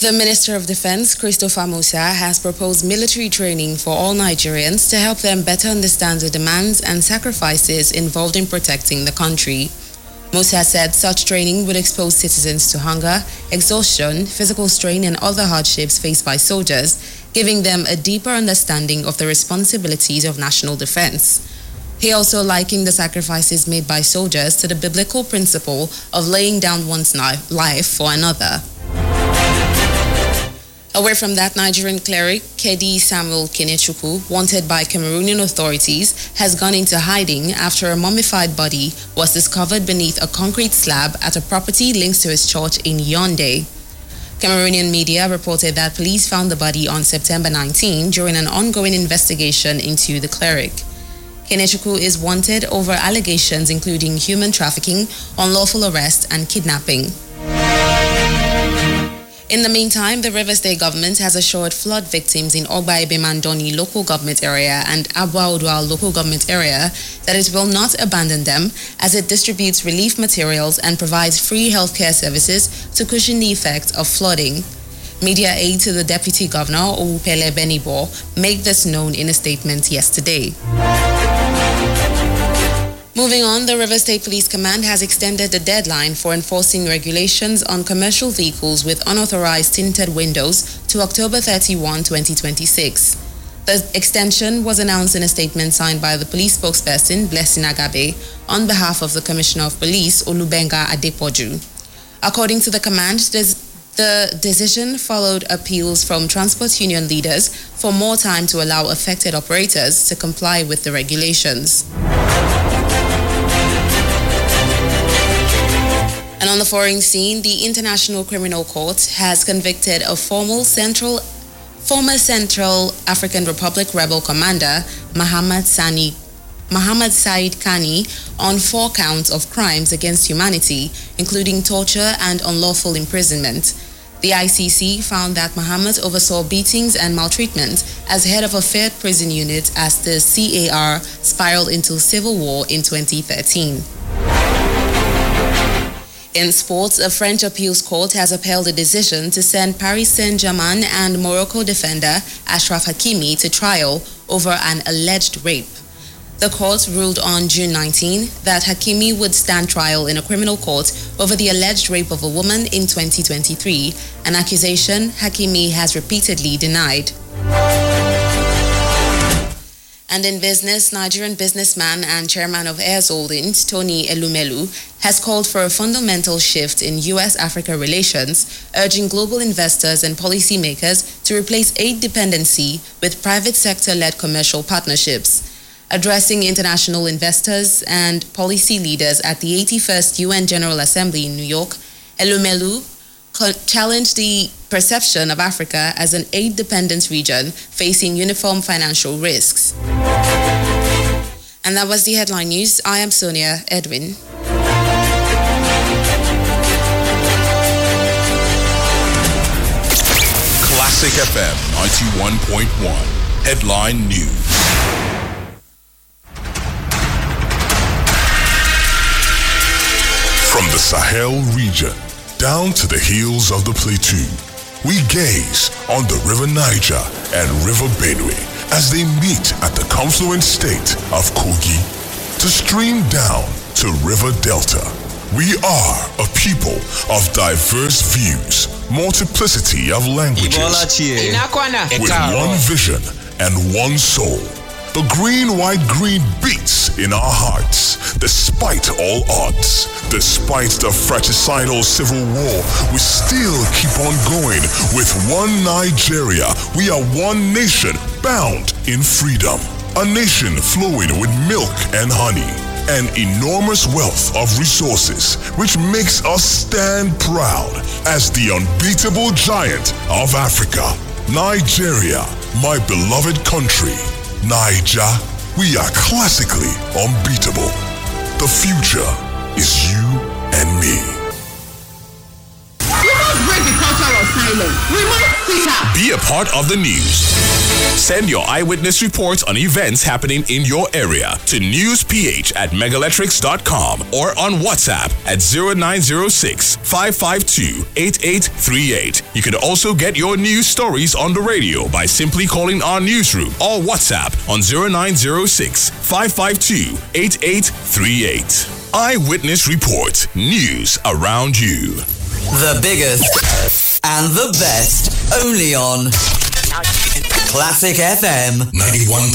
The Minister of Defense, Christopher Musa, has proposed military training for all Nigerians to help them better understand the demands and sacrifices involved in protecting the country. Musa said such training would expose citizens to hunger, exhaustion, physical strain, and other hardships faced by soldiers, giving them a deeper understanding of the responsibilities of national defense. He also likened the sacrifices made by soldiers to the biblical principle of laying down one's life for another. Away from that, Nigerian cleric Kedi Samuel Kenechukwu, wanted by Cameroonian authorities, has gone into hiding after a mummified body was discovered beneath a concrete slab at a property linked to his church in Yaoundé. Cameroonian media reported that police found the body on September 19 during an ongoing investigation into the cleric. Kenechukwu is wanted over allegations including human trafficking, unlawful arrest, and kidnapping. In the meantime, the Rivers State government has assured flood victims in Ogba-Ebe-Mandoni local government area and Abua-Odua local government area that it will not abandon them as it distributes relief materials and provides free healthcare services to cushion the effect of flooding. Media aide to the Deputy Governor, Owupele Benibo, made this known in a statement yesterday. Moving on, the Rivers State Police Command has extended the deadline for enforcing regulations on commercial vehicles with unauthorized tinted windows to October 31, 2026. The extension was announced in a statement signed by the police spokesperson, Blessing Agabe, on behalf of the Commissioner of Police, Olubenga Adepoju. According to the command, the decision followed appeals from transport union leaders for more time to allow affected operators to comply with the regulations. And on the foreign scene, the International Criminal Court has convicted a former Central African Republic rebel commander, Mohammed Said Kani, on 4 counts of crimes against humanity, including torture and unlawful imprisonment. The ICC found that Mohammed oversaw beatings and maltreatment as head of a failed prison unit as the CAR spiraled into civil war in 2013. In sports, a French appeals court has upheld a decision to send Paris Saint-Germain and Morocco defender Achraf Hakimi to trial over an alleged rape. The court ruled on June 19 that Hakimi would stand trial in a criminal court over the alleged rape of a woman in 2023, an accusation Hakimi has repeatedly denied. And in business, Nigerian businessman and chairman of Heirs Holdings, Tony Elumelu, has called for a fundamental shift in U.S.-Africa relations, urging global investors and policymakers to replace aid dependency with private sector-led commercial partnerships. Addressing international investors and policy leaders at the 81st UN General Assembly in New York, Elumelu challenged the perception of Africa as an aid-dependent region facing uniform financial risks. And that was the headline news. I am Sonia Edwin. Classic FM 91.1. Headline News. From the Sahel region down to the hills of the Plateau, we gaze on the River Niger and River Benue as they meet at the confluent state of Kogi to stream down to River Delta. We are a people of diverse views, multiplicity of languages, with one vision and one soul. The green, white, green beats in our hearts, despite all odds. Despite the fratricidal civil war, we still keep on going. With one Nigeria, we are one nation bound in freedom. A nation flowing with milk and honey. An enormous wealth of resources, which makes us stand proud as the unbeatable giant of Africa. Nigeria, my beloved country. Niger, we are classically unbeatable. The future is you and me. We must break the culture of silence. We must speak up. Be a part of the news. Send your eyewitness report on events happening in your area to newsph@megalectrics.com or on WhatsApp at 0906-552-8838. You can also get your news stories on the radio by simply calling our newsroom or WhatsApp on 0906-552-8838. Eyewitness Report. News around you. The biggest and the best, only on Classic FM 91.